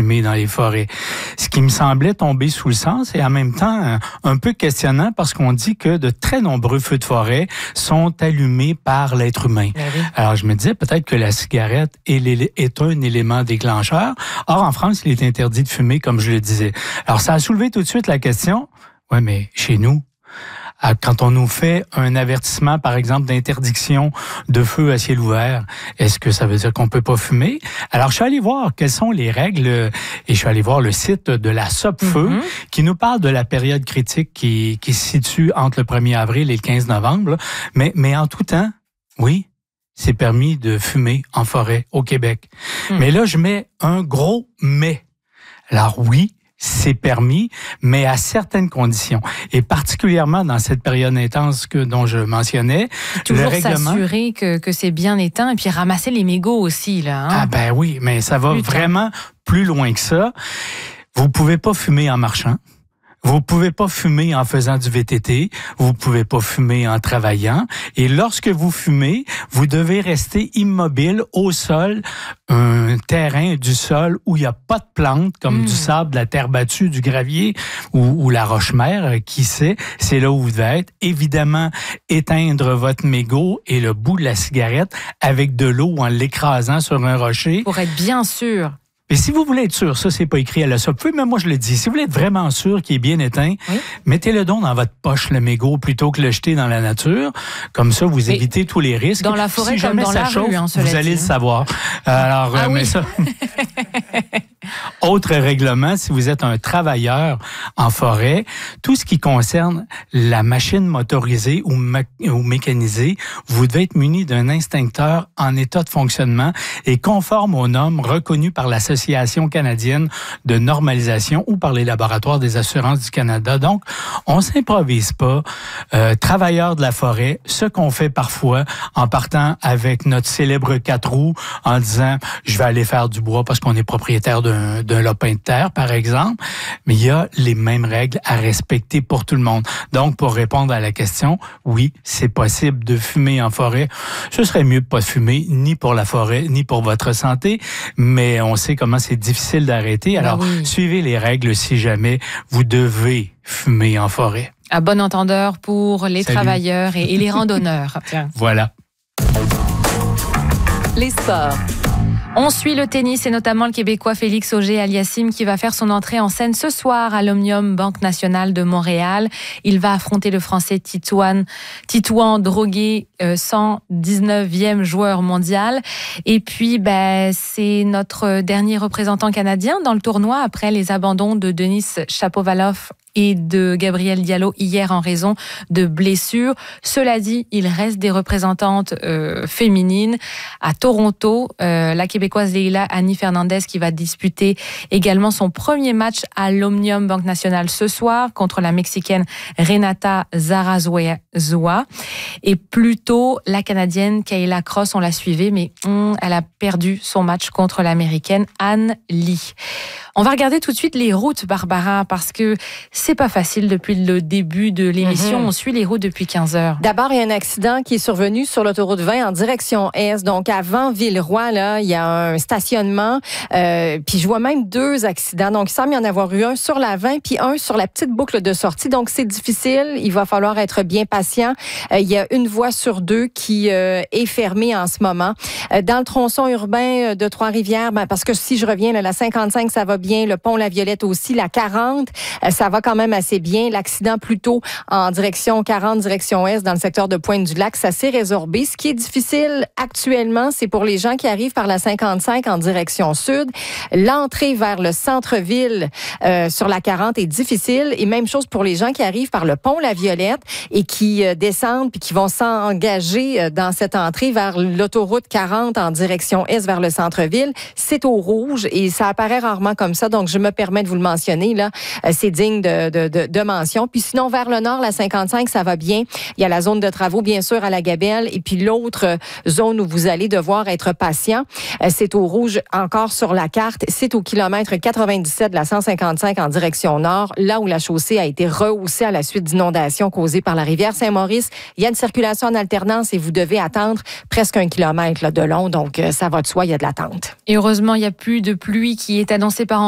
fumer dans les forêts. Ce qui me semblait tomber sous le sens et en même temps un peu questionnant parce qu'on dit que de très nombreux feux de forêt sont allumés par l'être humain. Oui. Alors je me disais peut-être que la cigarette est un élément déclencheur. Or en France, il est interdit de fumer comme je le disais. Alors ça a soulevé tout de suite la question, ouais mais chez nous, quand on nous fait un avertissement, par exemple, d'interdiction de feu à ciel ouvert, est-ce que ça veut dire qu'on peut pas fumer? Alors, je suis allé voir quelles sont les règles et je suis allé voir le site de la Sopfeu qui nous parle de la période critique qui se situe entre le 1er avril et le 15 novembre. Mais en tout temps, oui, c'est permis de fumer en forêt au Québec. Mais là, je mets un gros « mais ». Alors oui, c'est permis, mais à certaines conditions. Et particulièrement dans cette période intense dont je mentionnais, toujours le règlement... s'assurer que c'est bien éteint et puis ramasser les mégots aussi, là. Hein? Ah ben oui, mais ça va vraiment plus loin que ça. Vous pouvez pas fumer en marchant. Vous pouvez pas fumer en faisant du VTT, vous pouvez pas fumer en travaillant, et lorsque vous fumez, vous devez rester immobile au sol, un terrain du sol où il n'y a pas de plantes, comme du sable, de la terre battue, du gravier ou la roche-mère, qui sait, c'est là où vous devez être. Évidemment, éteindre votre mégot et le bout de la cigarette avec de l'eau en l'écrasant sur un rocher. Pour être bien sûr. Et si vous voulez être sûr, ça, c'est pas écrit à la Sopfeu, mais moi, je le dis. Si vous voulez être vraiment sûr qu'il est bien éteint, mettez-le donc dans votre poche, le mégot, plutôt que le jeter dans la nature. Comme ça, vous évitez tous les risques. Dans la forêt, si comme jamais dans ça la chauffe, rue, hein, vous allez le savoir. Alors, mais ça... Autre règlement, si vous êtes un travailleur en forêt, tout ce qui concerne la machine motorisée ou mécanisée, vous devez être muni d'un extincteur en état de fonctionnement et conforme aux normes reconnues par l'Association canadienne de normalisation ou par les laboratoires des assurances du Canada. Donc, on s'improvise pas. Travailleurs de la forêt, ce qu'on fait parfois en partant avec notre célèbre 4 roues en disant « je vais aller faire du bois parce qu'on est propriétaire d'un lopin de terre, par exemple », mais il y a les mêmes règles à respecter pour tout le monde. Donc, pour répondre à la question, oui, c'est possible de fumer en forêt. Ce serait mieux de pas fumer, ni pour la forêt, ni pour votre santé, mais on sait comment c'est difficile d'arrêter. Alors, suivez les règles si jamais vous devez fumer en forêt. À bon entendeur pour les travailleurs et les randonneurs. Tiens. Voilà. Les sports. On suit le tennis et notamment le Québécois Félix Auger-Aliassime qui va faire son entrée en scène ce soir à l'Omnium Banque Nationale de Montréal. Il va affronter le Français Titouan Drogué, 119e joueur mondial. Et puis, c'est notre dernier représentant canadien dans le tournoi après les abandons de Denis Shapovalov et de Gabriel Diallo hier en raison de blessures. Cela dit, il reste des représentantes féminines. À Toronto, la Québécoise Leila Annie Fernandez qui va disputer également son premier match à l'Omnium Banque Nationale ce soir contre la Mexicaine Renata Zarazua. Et plus tôt, la Canadienne Kayla Cross, on l'a suivie, mais elle a perdu son match contre l'Américaine Anne Lee. On va regarder tout de suite les routes, Barbara, parce que c'est pas facile depuis le début de l'émission. On suit les routes depuis 15 heures. D'abord, il y a un accident qui est survenu sur l'autoroute 20 en direction est. Donc, avant Villeroy, là, il y a un stationnement. Puis, je vois même 2 accidents. Donc, il semble y en avoir eu un sur la 20 puis un sur la petite boucle de sortie. Donc, c'est difficile. Il va falloir être bien patient. Il y a une voie sur 2 qui est fermée en ce moment. Dans le tronçon urbain de Trois-Rivières, parce que si je reviens, là, la 55, ça va bien. Le pont La Violette aussi. La 40, ça va quand même assez bien. L'accident plutôt en direction 40, direction Est, dans le secteur de Pointe-du-Lac, ça s'est résorbé. Ce qui est difficile actuellement, c'est pour les gens qui arrivent par la 55 en direction Sud. L'entrée vers le centre-ville sur la 40 est difficile. Et même chose pour les gens qui arrivent par le pont La Violette et qui descendent puis qui vont s'engager dans cette entrée vers l'autoroute 40 en direction Est vers le centre-ville. C'est au rouge et ça apparaît rarement comme ça. Donc, je me permets de vous le mentionner, là. C'est digne de mention. Puis sinon, vers le nord, la 55, ça va bien. Il y a la zone de travaux, bien sûr, à la Gabelle. Et puis l'autre zone où vous allez devoir être patient, c'est au rouge encore sur la carte. C'est au kilomètre 97 de la 155 en direction nord, là où la chaussée a été rehaussée à la suite d'inondations causées par la rivière Saint-Maurice. Il y a une circulation en alternance et vous devez attendre presque 1 kilomètre là, de long. Donc, ça va de soi, il y a de l'attente. Et heureusement, il n'y a plus de pluie qui est annoncée par